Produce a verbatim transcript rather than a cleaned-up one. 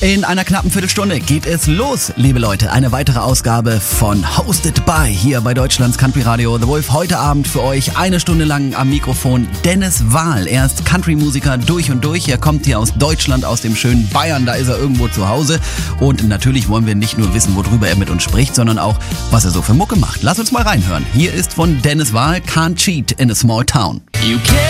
In einer knappen Viertelstunde geht es los, liebe Leute. Eine weitere Ausgabe von Hosted by hier bei Deutschlands Country Radio The Wolf. Heute Abend für euch eine Stunde lang am Mikrofon Dennis Wahl. Er ist Country-Musiker durch und durch. Er kommt hier aus Deutschland, aus dem schönen Bayern. Da ist er irgendwo zu Hause. Und natürlich wollen wir nicht nur wissen, worüber er mit uns spricht, sondern auch, was er so für Mucke macht. Lass uns mal reinhören. Hier ist von Dennis Wahl Can't Cheat in a Small Town. You can't